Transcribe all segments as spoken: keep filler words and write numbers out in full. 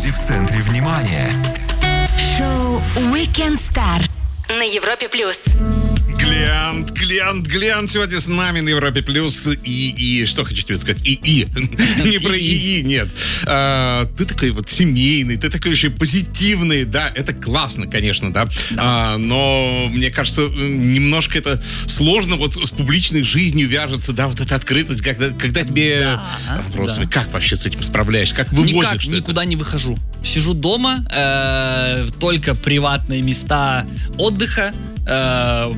Люди в центре внимания. Шоу Weekend Star на Европе плюс. Глянт, глянт, глянт сегодня с нами на Европе плюс. И, и, что хочу тебе сказать? И, и. Не про и, и, нет. А, ты такой вот семейный, ты такой еще позитивный, да, это классно, конечно, да. А, но, мне кажется, немножко это сложно вот с публичной жизнью вяжется, да, вот эта открытость, когда, когда тебе... Да, просто, да. Как вообще с этим справляешься? Как вывозишь? Никак, что-то? никуда не выхожу. Сижу дома, э, только приватные места отдыха, э,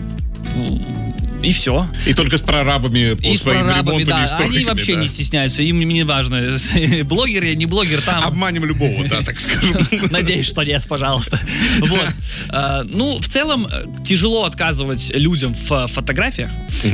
и все. И только с прорабами по И с своим прорабами, ремонтам да. и стройками, Они вообще да. не стесняются, им не важно, блогер я, не блогер, там... Обманем любого, да, так скажем. Надеюсь, что нет, пожалуйста. Вот. А, ну, в целом, тяжело отказывать людям в фотографиях.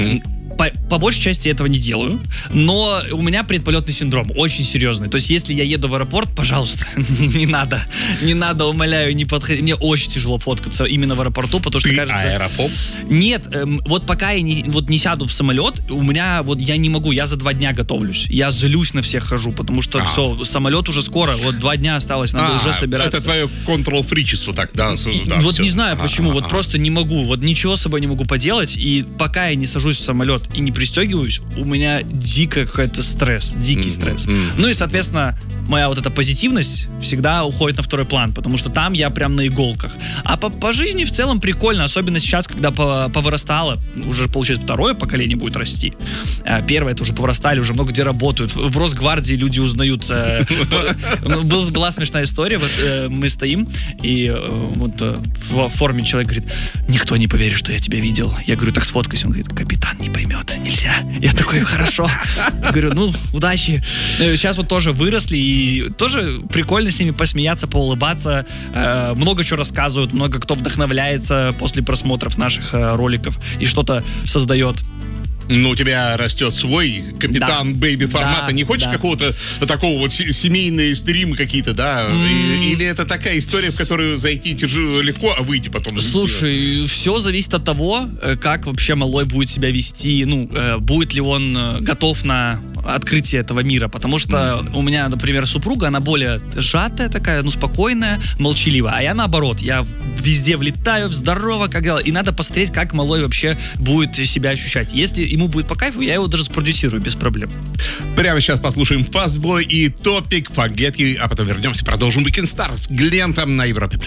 По, по большей части я этого не делаю, но у меня предполетный синдром очень серьезный. То есть, если я еду в аэропорт, пожалуйста, не, не надо, не надо, умоляю, не подходи. Мне очень тяжело фоткаться именно в аэропорту, потому что Ты кажется... аэрофоб? Нет, эм, вот пока я не, вот не сяду в самолет, у меня вот я не могу, я за два дня готовлюсь. Я злюсь на всех хожу, потому что А. все, самолет уже скоро, вот два дня осталось, надо А, уже собираться. Это твое контрол-фричество так, да? И- да, вот всё. не знаю почему, А, вот а, просто не могу, вот ничего с собой не могу поделать, и пока я не сажусь в самолет и не пристегиваюсь, у меня дико какой-то стресс, дикий Мгм, стресс. мгм. Ну и, соответственно, моя вот эта позитивность всегда уходит на второй план, потому что там я прям на иголках. А по, по жизни в целом прикольно, особенно сейчас, когда по- повырастало, уже, получается, второе поколение будет расти. А Первое, это уже повырастали, уже много где работают. В в Росгвардии люди узнают. э, ну, был- Была смешная история, вот э, мы стоим, и э, вот э, в форме человек говорит: никто не поверит, что я тебя видел. Я говорю: так сфоткайся. Он говорит: капитан не поймет, нельзя. Я такой: хорошо. Говорю: ну, удачи. Э, Сейчас вот тоже выросли, и тоже прикольно с ними посмеяться, поулыбаться. Э, Много чего рассказывают, много кто вдохновляется после просмотров наших э, роликов и что-то создает. Ну, у тебя растет свой капитан Да. бэйби формата. Да, Не хочешь да. какого-то такого вот се- семейные стримы какие-то, да? И- Или это такая история, в которую зайти тяжело, легко, а выйти потом? Слушай, все зависит от того, э, как вообще малой будет себя вести, ну, э, будет ли он э, готов на открытие этого мира, потому что у меня, например, супруга, она более сжатая такая, ну, спокойная, молчаливая, а я наоборот, я везде влетаю, здорово, как дела, и надо посмотреть, как малой вообще будет себя ощущать. Если ему будет по кайфу, я его даже спродюсирую без проблем. Прямо сейчас послушаем Fastboy и Topic Forget You, а потом вернемся, продолжим Weekend Star с Глентом на Европе+.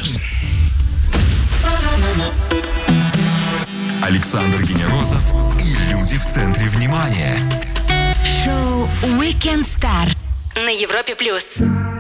Александр Генерозов и люди в центре внимания. Шоу Weekend Star на Европе плюс.